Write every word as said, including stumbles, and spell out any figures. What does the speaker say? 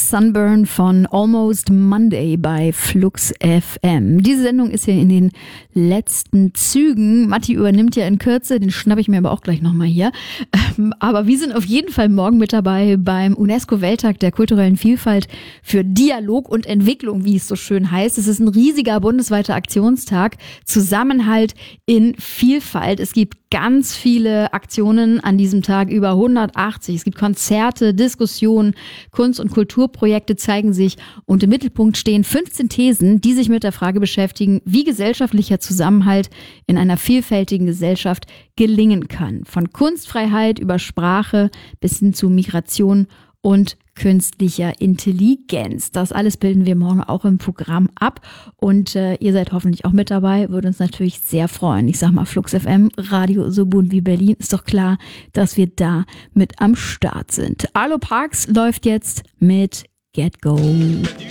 Sunburn von Almost Monday bei Flux F M. Diese Sendung ist ja in den letzten Zügen. Matti übernimmt ja in Kürze, den schnappe ich mir aber auch gleich nochmal hier. Aber wir sind auf jeden Fall morgen mit dabei beim UNESCO-Welttag der kulturellen Vielfalt für Dialog und Entwicklung, wie es so schön heißt. Es ist ein riesiger bundesweiter Aktionstag. Zusammenhalt in Vielfalt. Es gibt ganz viele Aktionen an diesem Tag, über hundertachtzig. Es gibt Konzerte, Diskussionen, Kunst- und Kulturprojekte zeigen sich und im Mittelpunkt stehen fünfzehn Thesen, die sich mit der Frage beschäftigen, wie gesellschaftlicher Zusammenhalt in einer vielfältigen Gesellschaft gelingen kann. Von Kunstfreiheit über Sprache bis hin zu Migration und künstlicher Intelligenz. Das alles bilden wir morgen auch im Programm ab und äh, ihr seid hoffentlich auch mit dabei. Würde uns natürlich sehr freuen. Ich sag mal, Flux F M, Radio so bunt wie Berlin. Ist doch klar, dass wir da mit am Start sind. Arlo Parks läuft jetzt mit Get Go.